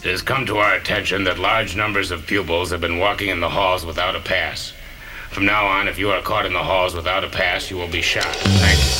It has come to our attention that large numbers of pupils have been walking in the halls without a pass. From now on, if you are caught in the halls without a pass, you will be shot. Thank you.